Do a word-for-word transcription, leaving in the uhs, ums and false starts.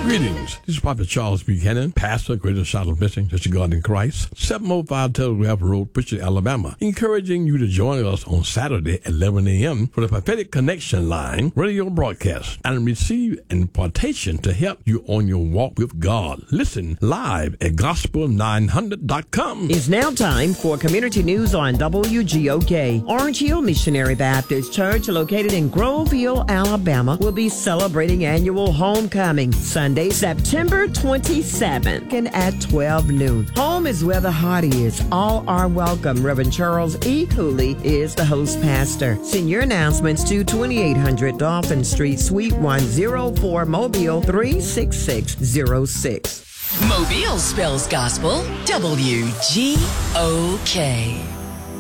Greetings. This is Prophet Charles Buchanan, pastor, Greater Charlotte Mission, Church of God in Christ, seven oh five Telegraph Road, Pritchard, Alabama, encouraging you to join us on Saturday at eleven a.m. for the Prophetic Connection Line radio broadcast and receive an impartation to help you on your walk with God. Listen live at gospel nine hundred dot com. It's now time for community news on W G O K. Orange Hill Missionary Baptist Church, located in Groveville, Alabama, will be celebrating annual homecoming Sunday, September twenty-seventh and at twelve noon. Home is where the heart is. All are welcome. Reverend Charles E. Cooley is the host pastor. Send your announcements to twenty-eight hundred Dolphin Street, Suite one oh four, Mobile three six six zero six. Mobile spells gospel W G O K.